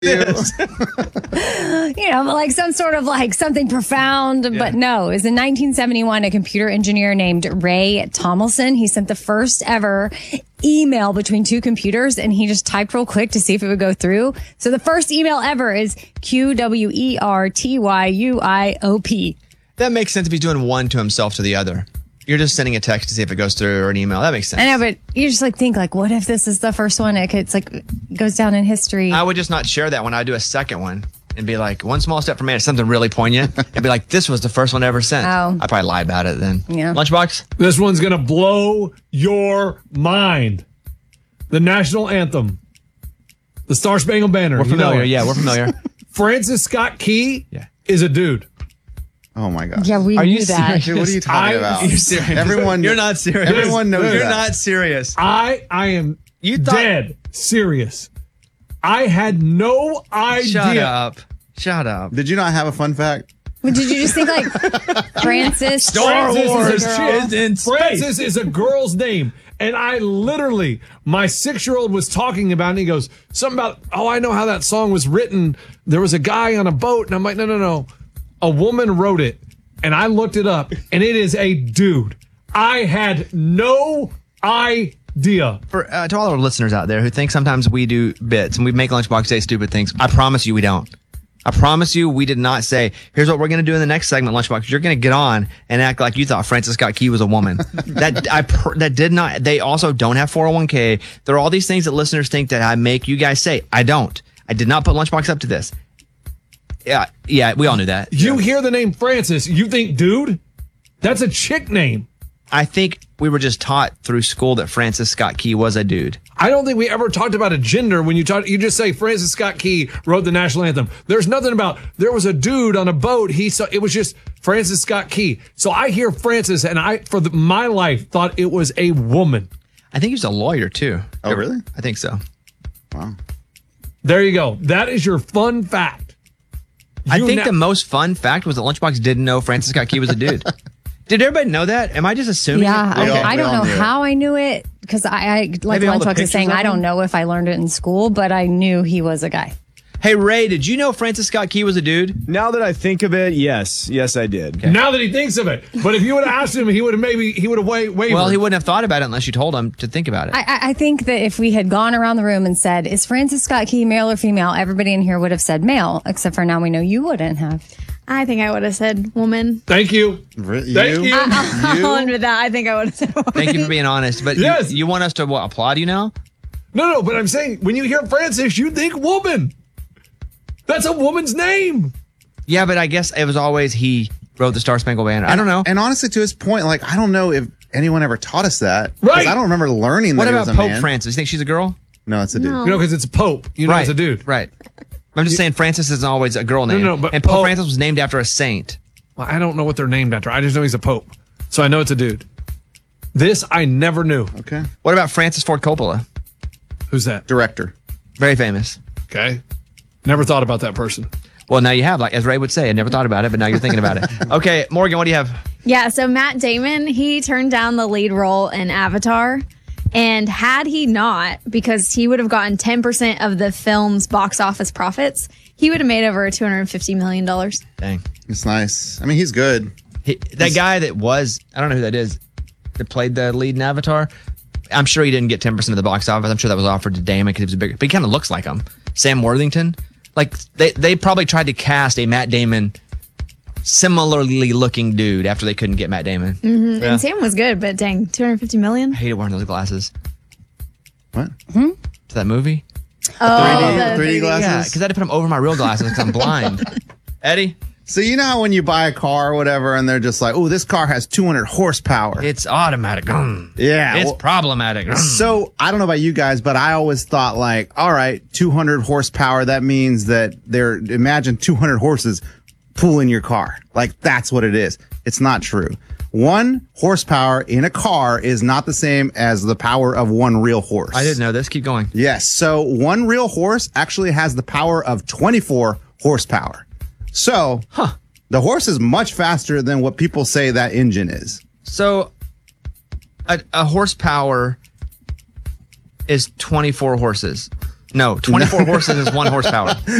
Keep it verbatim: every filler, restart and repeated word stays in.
you know, like some sort of like something profound, yeah. But no, it was in nineteen seventy-one, a computer engineer named Ray Tomlinson. He sent the first ever email between two computers and he just typed real quick to see if it would go through. So the first email ever is Q W E R T Y U I O P. That makes sense if he's doing one to himself to the other. You're just sending a text to see if it goes through or an email. That makes sense. I know, but you just like think like, what if this is the first one? It could, it's like goes down in history. I would just not share that when I do a second one and be like, one small step for man, it's something really poignant. And be like, this was the first one ever sent. Oh. I'd probably lie about it then. Yeah. Lunchbox? This one's going to blow your mind. The national anthem. The Star Spangled Banner. We're familiar. You know yeah, we're familiar. Francis Scott Key yeah. is a dude. Oh my gosh. Yeah, we are knew you that. Dude, what are you talking I, about? You're serious. Everyone, You're not serious. Everyone knows You're that. not serious. I I am you thought- dead serious. I had no idea. Shut up. Shut up. Did you not have a fun fact? But did you just think like Francis? Star Francis Wars is a girl. is in space. Francis is a girl's name. And I literally, my six-year-old was talking about it, and he goes, something about, oh, I know how that song was written. There was a guy on a boat. And I'm like, no, no, no. A woman wrote it. And I looked it up, and it is a dude. I had no idea. For uh, to all our listeners out there who think sometimes we do bits and we make Lunchbox say stupid things, I promise you we don't. I promise you we did not say, here's what we're going to do in the next segment, Lunchbox. You're going to get on and act like you thought Francis Scott Key was a woman. that I pr- that did not. They also don't have four oh one k. There are all these things that listeners think that I make you guys say. I don't. I did not put Lunchbox up to this. Yeah, yeah, we all knew that. You yeah. hear the name Francis, you think, dude, that's a chick name. I think we were just taught through school that Francis Scott Key was a dude. I don't think we ever talked about a gender when you talk. You just say Francis Scott Key wrote the national anthem. There's nothing about there was a dude on a boat. He saw it was just Francis Scott Key. So I hear Francis, and I for the, my life thought it was a woman. I think he was a lawyer too. Oh, really? I think so. Wow. There you go. That is your fun fact. I You think na- the most fun fact was that Lunchbox didn't know Francis Scott Key was a dude. Did everybody know that? Am I just assuming? Yeah, it? We all- I, I we don't all know knew it. how I knew it because I, I like Maybe all the Lunchbox is saying pictures of I don't him? know if I learned it in school, but I knew he was a guy. Hey, Ray, did you know Francis Scott Key was a dude? Now that I think of it, yes. Yes, I did. Now that he thinks of it, but if you would have asked him, he would have maybe he would have wa- wavered. Well, he wouldn't have thought about it unless you told him to think about it. I, I I think that if we had gone around the room and said, is Francis Scott Key male or female, everybody in here would have said male, except for now we know you wouldn't have. I think I would have said woman. Thank you. Re- Thank you. You? I'll admit that. I think I would have said woman. Thank you for being honest. But Yes. you, you want us to what, applaud you now? No, no, but I'm saying when you hear Francis, you think woman. That's a woman's name. Yeah, but I guess it was always he wrote the Star Spangled Banner. I don't know. And honestly, to his point, like, I don't know if anyone ever taught us that. 'Cause Right. I don't remember learning that What he about was a Pope man. Francis? You think she's a girl? No, it's a dude. No. You know, because it's a pope. You know, right. it's a dude. Right. I'm just saying Francis isn't always a girl name. no, but and Pope Pope- Francis was named after a saint. Well, I don't know what they're named after. I just know he's a pope. So I know it's a dude. This I never knew. Okay. What about Francis Ford Coppola? Who's that? Director. Very famous. Okay. Never thought about that person. Well, now you have, like as Ray would say, I never thought about it, but now you're thinking about it. Okay, Morgan, what do you have? Yeah, so Matt Damon, he turned down the lead role in Avatar. And had he not, because he would have gotten ten percent of the film's box office profits, he would have made over two hundred fifty million dollars. Dang. It's nice. I mean, he's good. He, that guy that was, I don't know who that is, that played the lead in Avatar. I'm sure he didn't get ten percent of the box office. I'm sure that was offered to Damon because he was a bigger, but he kind of looks like him. Sam Worthington. Like, they, they probably tried to cast a Matt Damon similarly looking dude after they couldn't get Matt Damon. Mm-hmm. Yeah. And Sam was good, but dang, two hundred fifty million I hated wearing those glasses. What? To that movie? Oh, three D, three D glasses? Yeah, because I had to put them over my real glasses because I'm blind. Eddie? So you know how when you buy a car or whatever, and they're just like, "Oh, this car has two hundred horsepower." It's automatic. Mm. Yeah, It's well- problematic. Mm. So I don't know about you guys, but I always thought like, all right, two hundred horsepower. That means that they're imagine two hundred horses pulling your car. Like that's what it is. It's not true. One horsepower in a car is not the same as the power of one real horse. I didn't know this. Keep going. Yes. So one real horse actually has the power of twenty-four horsepower. So Huh. the horse is much faster than what people say that engine is. So a, a horsepower is twenty-four horses. No, twenty-four horses is one horsepower.